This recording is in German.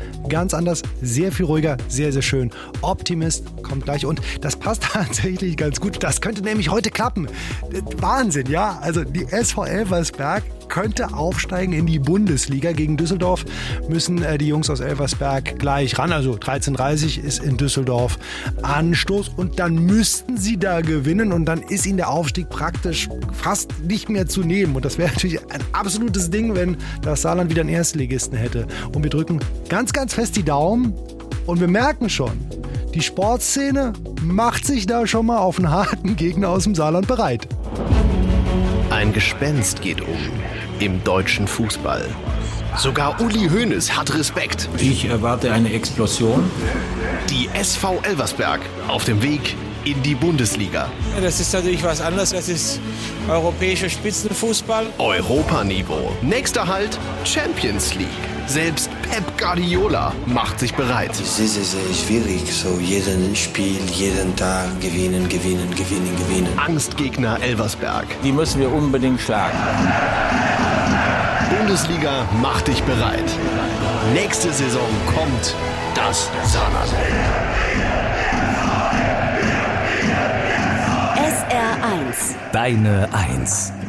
ganz anders, sehr viel ruhiger, sehr, sehr schön. Optimist kommt gleich und das passt tatsächlich ganz gut. Das könnte nämlich heute klappen. Wahnsinn, ja? Also die SV Elversberg könnte aufsteigen in die Bundesliga. Gegen Düsseldorf müssen die Jungs aus Elversberg gleich ran. Also 13:30 ist in Düsseldorf Anstoß und dann müssten sie da gewinnen und dann ist ihnen der Aufstieg praktisch fast nicht mehr zu nehmen. Und das wäre natürlich ein absolutes Ding, wenn das Saarland wieder einen Erstligisten hätte. Und wir drücken ganz, ganz fest die Daumen und wir merken schon, die Sportszene macht sich da schon mal auf einen harten Gegner aus dem Saarland bereit. Ein Gespenst geht um im deutschen Fußball. Sogar Uli Hoeneß hat Respekt. Ich erwarte eine Explosion. Die SV Elversberg auf dem Weg in die Bundesliga. Das ist natürlich was anderes. Das ist europäischer Spitzenfußball. Europaniveau. Nächster Halt Champions League. Selbst Pep Guardiola macht sich bereit. Es ist sehr, sehr schwierig. So jeden Spiel, jeden Tag gewinnen. Angstgegner Elversberg. Die müssen wir unbedingt schlagen. Bundesliga macht dich bereit. Nächste Saison kommt das Saarland. SR1. Deine Eins.